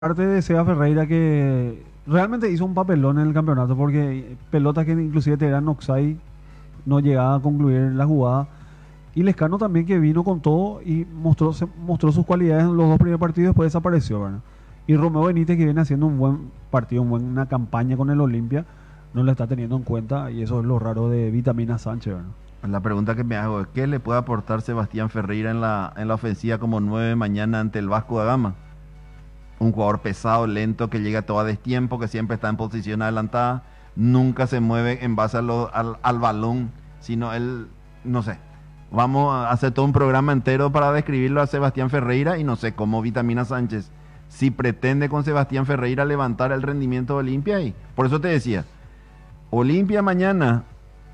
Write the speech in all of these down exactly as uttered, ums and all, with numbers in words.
Parte de Seba Ferreira que realmente hizo un papelón en el campeonato porque pelotas que inclusive te eran offside no llegaba a concluir la jugada. Y Lescano también que vino con todo y mostró, se- mostró sus cualidades en los dos primeros partidos, después desapareció, ¿verdad? Y Romeo Benítez que viene haciendo un buen partido, un buen- una campaña con el Olimpia, no lo está teniendo en cuenta y eso es lo raro de Vitamina Sánchez, ¿verdad? La pregunta que me hago es, ¿qué le puede aportar Sebastián Ferreira en la, en la ofensiva como nueve mañana ante el Vasco da Gama? Un jugador pesado, lento, que llega todo a destiempo, que siempre está en posición adelantada, nunca se mueve en base a lo- al, al balón, sino él, no sé. Vamos a hacer todo un programa entero para describirlo a Sebastián Ferreira y no sé cómo Vitamina Sánchez, si pretende con Sebastián Ferreira levantar el rendimiento de Olimpia. Y por eso te decía, Olimpia mañana,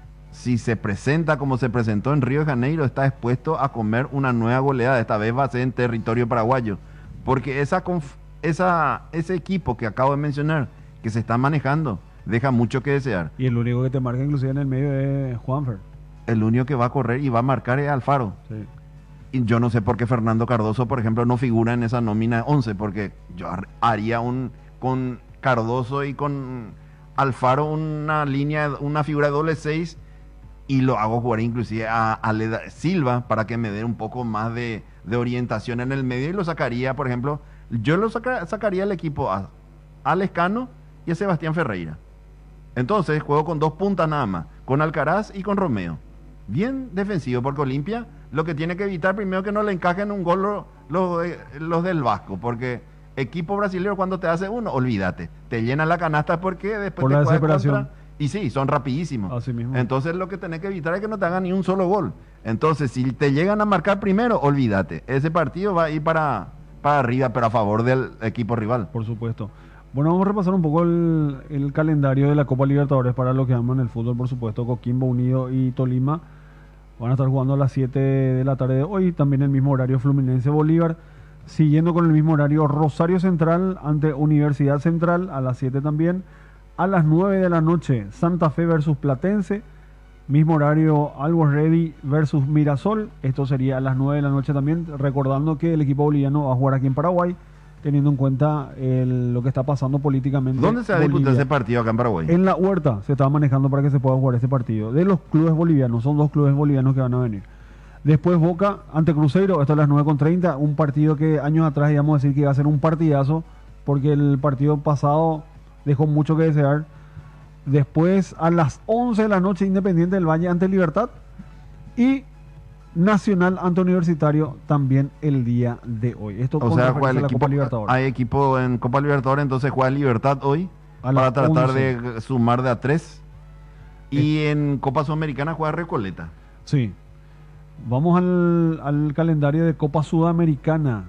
si se presenta como se presentó en Río de Janeiro, está expuesto a comer una nueva goleada. Esta vez va a ser en territorio paraguayo. Porque esa, conf- esa, ese equipo que acabo de mencionar, que se está manejando, deja mucho que desear. Y el único que te marca inclusive en el medio es Juanfer. El único que va a correr y va a marcar es Alfaro. Sí. Y yo no sé por qué Fernando Cardoso, por ejemplo, no figura en esa nómina once, porque yo har- haría un con Cardoso y con Alfaro una línea, una figura de doble seis y lo hago jugar inclusive a, a Leda Silva para que me dé un poco más de, de orientación en el medio y lo sacaría, por ejemplo, yo lo saca- sacaría el equipo a, a Lescano y a Sebastián Ferreira. Entonces juego con dos puntas nada más, con Alcaraz y con Romeo. Bien defensivo, porque Olimpia lo que tiene que evitar primero que no le encajen un gol lo- lo de- los del Vasco, porque equipo brasileño cuando te hace uno, olvídate, te llena la canasta porque después Por te la juega desesperación. contra y sí, son rapidísimos. Así mismo. Entonces lo que tenés que evitar es que no te hagan ni un solo gol. Entonces, si te llegan a marcar primero, olvídate, ese partido va a ir para, para arriba, pero a favor del equipo rival. Por supuesto. Bueno, vamos a repasar un poco el, el calendario de la Copa Libertadores para los que aman el fútbol, por supuesto. Coquimbo Unido y Tolima van a estar jugando a las siete de la tarde de hoy, también el mismo horario Fluminense Bolívar. Siguiendo con el mismo horario Rosario Central ante Universidad Central a las siete también. A las nueve de la noche Santa Fe versus Platense. Mismo horario Always Ready versus Mirasol. Esto sería a las nueve de la noche también. Recordando que el equipo boliviano va a jugar aquí en Paraguay, teniendo en cuenta el- lo que está pasando políticamente. ¿Dónde se va a disputar Bolivia. ese partido acá en Paraguay? En la Huerta se estaba manejando para que se pueda jugar este partido. De los clubes bolivianos, son dos clubes bolivianos que van a venir. Después Boca ante Cruzeiro, esto a las nueve con treinta, un partido que años atrás íbamos a decir que iba a ser un partidazo, porque el partido pasado dejó mucho que desear. Después a las once de la noche Independiente del Valle ante Libertad y Nacional ante Universitario también el día de hoy. Esto O con sea, referencia juega el a la equipo, Copa Libertadores. hay equipo en Copa Libertadores, entonces juega Libertad hoy A para las tratar once. de sumar de a tres. Y en Copa Sudamericana juega Recoleta. Sí. Vamos al, al calendario de Copa Sudamericana.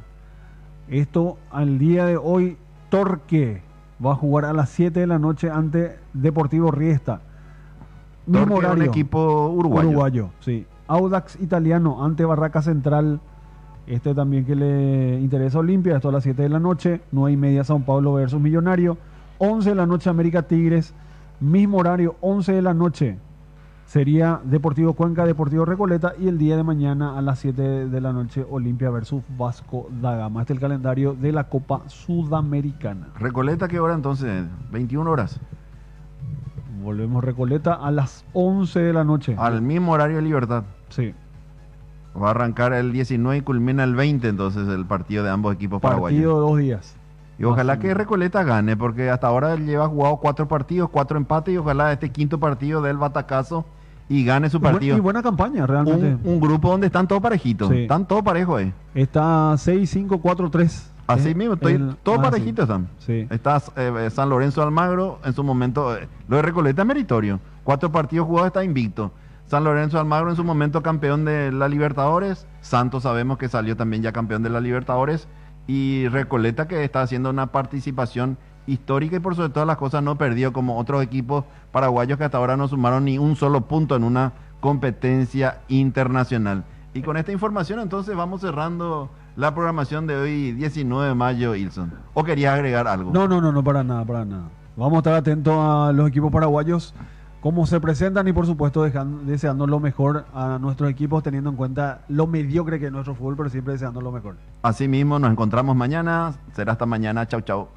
Esto al día de hoy, Torque va a jugar a las siete de la noche ante Deportivo Riesta. Mismo Torque es un horario. equipo uruguayo. Uruguayo, sí. Audax Italiano ante Barraca Central. Este también que le interesa a Olimpia. Esto a las siete de la noche. nueve y media Sao Paulo versus Millonario. once de la noche América Tigres. Mismo horario, once de la noche. Sería Deportivo Cuenca, Deportivo Recoleta. Y el día de mañana a las siete de la noche Olimpia versus Vasco da Gama. Este es el calendario de la Copa Sudamericana. Recoleta, ¿qué hora entonces? veintiuna horas. Volvemos Recoleta a las once de la noche. Al mismo horario de Libertad. Sí. Va a arrancar el diecinueve y culmina el veinte entonces el partido de ambos equipos paraguayos. Partido de dos días. Y ojalá Así que mismo. Recoleta gane, porque hasta ahora lleva jugado cuatro partidos, cuatro empates, y ojalá este quinto partido dé el batacazo y gane su Y, buen- partido. y buena campaña, realmente. Un, un grupo donde están todos parejitos, Sí. están todos parejos ahí. Está seis cinco cuatro tres. Así Es mismo, estoy, el- todos ah, parejitos sí. están. Sí. Está eh, San Lorenzo Almagro, en su momento, eh, lo de Recoleta es meritorio. Cuatro partidos jugados, está invicto. San Lorenzo Almagro en su momento campeón de la Libertadores. Santos sabemos que salió también ya campeón de la Libertadores. Y Recoleta que está haciendo una participación histórica y por sobre todas las cosas no perdió como otros equipos paraguayos que hasta ahora no sumaron ni un solo punto en una competencia internacional. Y con esta información entonces vamos cerrando la programación de hoy, diecinueve de mayo, Ilson. ¿O querías agregar algo? No, no, no, no, para nada, para nada. Vamos a estar atentos a los equipos paraguayos. cómo se presentan y por supuesto dejan, deseando lo mejor a nuestros equipos, teniendo en cuenta lo mediocre que es nuestro fútbol, pero siempre deseando lo mejor. Así mismo, nos encontramos mañana. Será hasta mañana. Chau, chau.